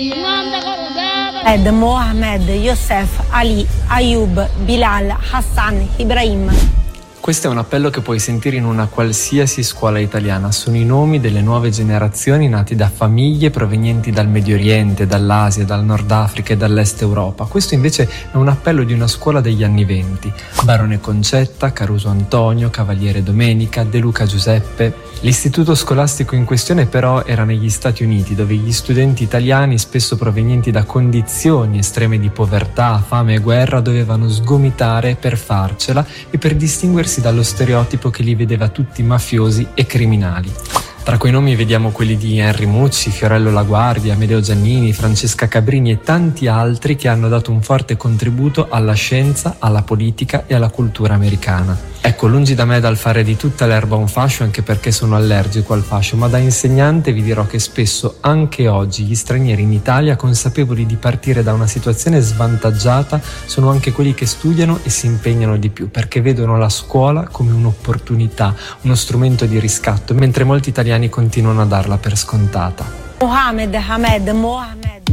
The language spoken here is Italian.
Ed Mohammed, Youssef, Ali, Ayub, Bilal, Hassan, Ibrahim. Questo è un appello che puoi sentire in una qualsiasi scuola italiana. Sono i nomi delle nuove generazioni nati da famiglie provenienti dal Medio Oriente, dall'Asia, dal Nord Africa e dall'Est Europa. Questo invece è un appello di una scuola degli anni '20. Barone Concetta, Caruso Antonio, Cavaliere Domenica, De Luca Giuseppe. L'istituto scolastico in questione però era negli Stati Uniti, dove gli studenti italiani, spesso provenienti da condizioni estreme di povertà, fame e guerra, dovevano sgomitare per farcela e per distinguersi dallo stereotipo che li vedeva tutti mafiosi e criminali. Tra quei nomi vediamo quelli di Henry Mucci, Fiorello Laguardia, Amedeo Giannini, Francesca Cabrini e tanti altri che hanno dato un forte contributo alla scienza, alla politica e alla cultura americana. Ecco, lungi da me dal fare di tutta l'erba un fascio, anche perché sono allergico al fascio, ma da insegnante vi dirò che spesso, anche oggi, gli stranieri in Italia, consapevoli di partire da una situazione svantaggiata, sono anche quelli che studiano e si impegnano di più, perché vedono la scuola come un'opportunità, uno strumento di riscatto, mentre molti italiani continuano a darla per scontata. Mohammed, Hamed, Mohammed.